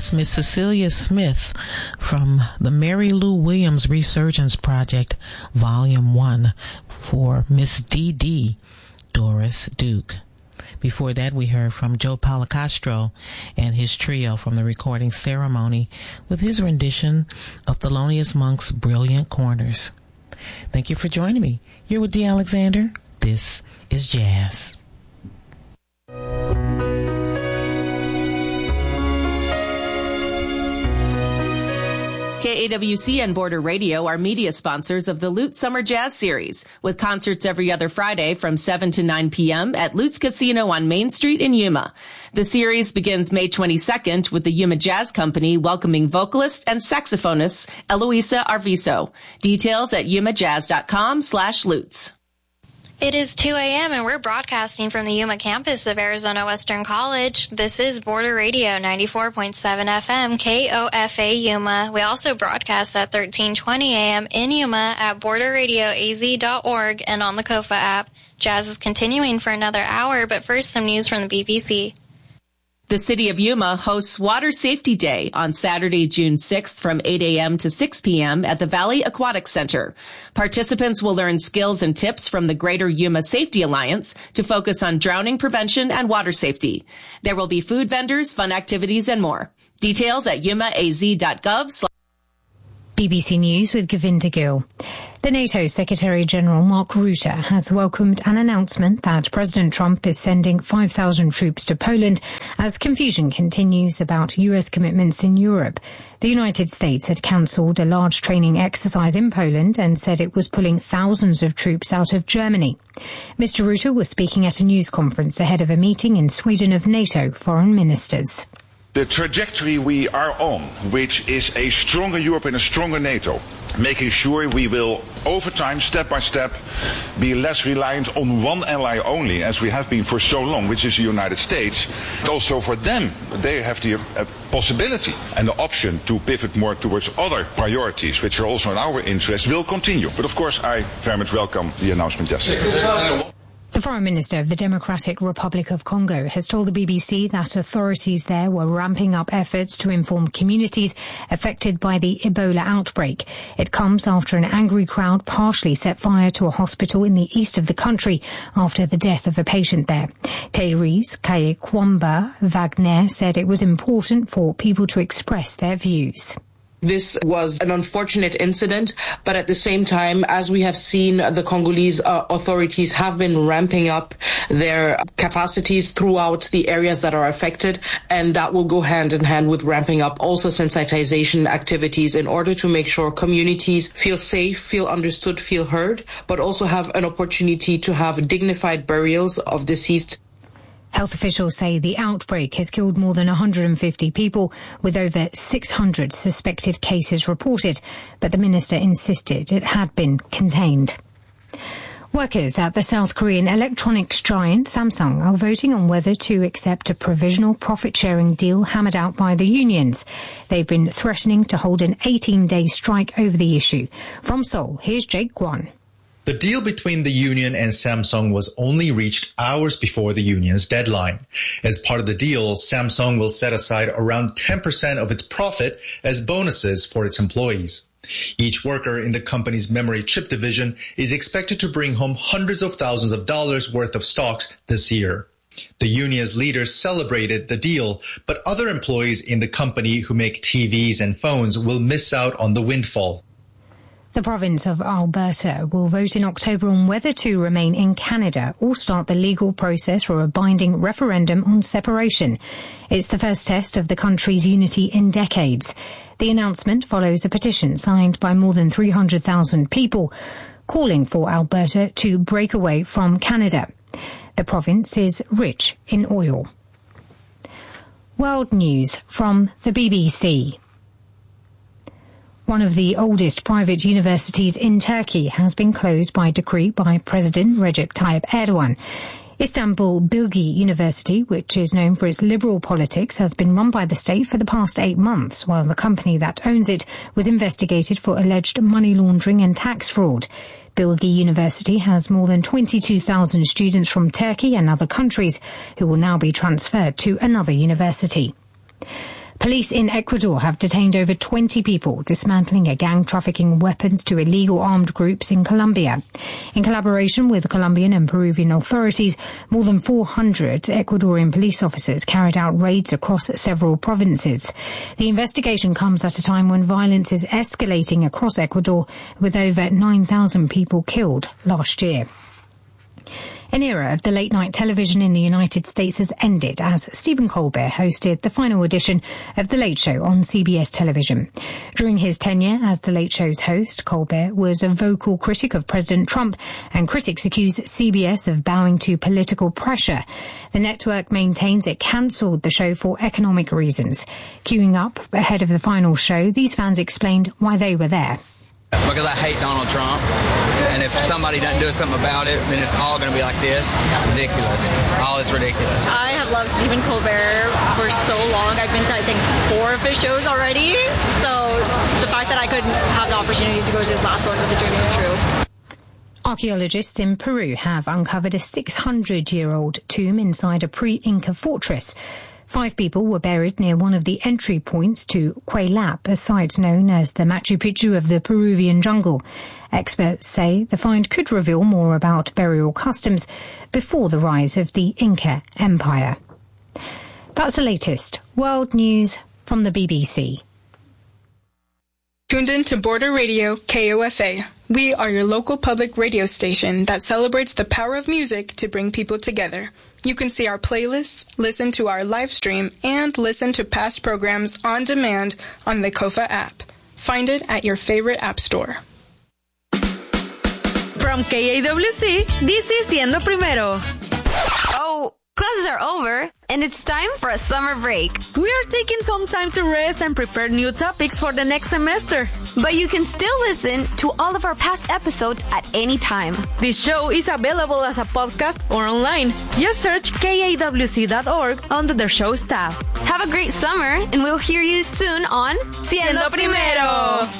That's Miss Cecilia Smith from the Mary Lou Williams Resurgence Project, Volume 1, for Miss D.D. Doris Duke. Before that, we heard from Joe Policastro and his trio from the recording Ceremony with his rendition of Thelonious Monk's Brilliant Corners. Thank you for joining me. You're with Dee Alexander. This is Jazz. KAWC and Border Radio are media sponsors of the Lutz Summer Jazz Series, with concerts every other Friday from 7 to 9 p.m. at Lutz Casino on Main Street in Yuma. The series begins May 22nd with the Yuma Jazz Company welcoming vocalist and saxophonist Eloisa Arvizo. Details at yumajazz.com/Lutz. It is 2 a.m. and we're broadcasting from the Yuma campus of Arizona Western College. This is Border Radio 94.7 FM, KOFA Yuma. We also broadcast at 1320 a.m. in Yuma at borderradioaz.org and on the KOFA app. Jazz is continuing for another hour, but first some news from the BBC. The City of Yuma hosts Water Safety Day on Saturday, June 6th from 8 a.m. to 6 p.m. at the Valley Aquatic Center. Participants will learn skills and tips from the Greater Yuma Safety Alliance to focus on drowning prevention and water safety. There will be food vendors, fun activities, and more. Details at yumaaz.gov. BBC News with Govinda Gill. The NATO Secretary-General Mark Rutte has welcomed an announcement that President Trump is sending 5,000 troops to Poland as confusion continues about US commitments in Europe. The United States had cancelled a large training exercise in Poland and said it was pulling thousands of troops out of Germany. Mr. Rutte was speaking at a news conference ahead of a meeting in Sweden of NATO foreign ministers. The trajectory we are on, which is a stronger Europe and a stronger NATO, making sure we will, over time, step by step, be less reliant on one ally only, as we have been for so long, which is the United States. Also for them, they have the possibility and the option to pivot more towards other priorities, which are also in our interest, will continue. But of course, I very much welcome the announcement yesterday. The Foreign Minister of the Democratic Republic of Congo has told the BBC that authorities there were ramping up efforts to inform communities affected by the Ebola outbreak. It comes after an angry crowd partially set fire to a hospital in the east of the country after the death of a patient there. Therese Kayekwamba Wagner said it was important for people to express their views. This was an unfortunate incident, but at the same time, as we have seen, the Congolese authorities have been ramping up their capacities throughout the areas that are affected, and that will go hand in hand with ramping up also sensitization activities in order to make sure communities feel safe, feel understood, feel heard, but also have an opportunity to have dignified burials of deceased. Health officials say the outbreak has killed more than 150 people, with over 600 suspected cases reported, but the minister insisted it had been contained. Workers at the South Korean electronics giant Samsung are voting on whether to accept a provisional profit-sharing deal hammered out by the unions. They've been threatening to hold an 18-day strike over the issue. From Seoul, here's Jake Kwon. The deal between the union and Samsung was only reached hours before the union's deadline. As part of the deal, Samsung will set aside around 10% of its profit as bonuses for its employees. Each worker in the company's memory chip division is expected to bring home hundreds of thousands of dollars worth of stocks this year. The union's leaders celebrated the deal, but other employees in the company who make TVs and phones will miss out on the windfall. The province of Alberta will vote in October on whether to remain in Canada or start the legal process for a binding referendum on separation. It's the first test of the country's unity in decades. The announcement follows a petition signed by more than 300,000 people calling for Alberta to break away from Canada. The province is rich in oil. World news from the BBC. One of the oldest private universities in Turkey has been closed by decree by President Recep Tayyip Erdogan. Istanbul Bilgi University, which is known for its liberal politics, has been run by the state for the past 8 months, while the company that owns it was investigated for alleged money laundering and tax fraud. Bilgi University has more than 22,000 students from Turkey and other countries who will now be transferred to another university. Police in Ecuador have detained over 20 people dismantling a gang trafficking weapons to illegal armed groups in Colombia. In collaboration with Colombian and Peruvian authorities, more than 400 Ecuadorian police officers carried out raids across several provinces. The investigation comes at a time when violence is escalating across Ecuador, with over 9,000 people killed last year. An era of the late-night television in the United States has ended as Stephen Colbert hosted the final edition of The Late Show on CBS television. During his tenure as The Late Show's host, Colbert was a vocal critic of President Trump, and critics accuse CBS of bowing to political pressure. The network maintains it cancelled the show for economic reasons. Queuing up ahead of the final show, these fans explained why they were there. Because I hate Donald Trump, and if somebody doesn't do something about it, then it's all going to be like this. Ridiculous. All is ridiculous. I have loved Stephen Colbert for so long. I've been to, I think, 4 of his shows already. So the fact that I could have the opportunity to go to his last one was a dream come true. Archaeologists in Peru have uncovered a 600-year-old tomb inside a pre-Inca fortress. 5 people were buried near one of the entry points to Cuelap, a site known as the Machu Picchu of the Peruvian jungle. Experts say the find could reveal more about burial customs before the rise of the Inca Empire. That's the latest world news from the BBC. Tuned in to Border Radio KOFA. We are your local public radio station that celebrates the power of music to bring people together. You can see our playlists, listen to our live stream, and listen to past programs on demand on the KOFA app. Find it at your favorite app store. From KAWC, this is Siendo Primero. Oh, classes are over, and it's time for a summer break. We are taking some time to rest and prepare new topics for the next semester. But you can still listen to all of our past episodes at any time. This show is available as a podcast or online. Just search kawc.org under the show's tab. Have a great summer, and we'll hear you soon on Siendo Primero.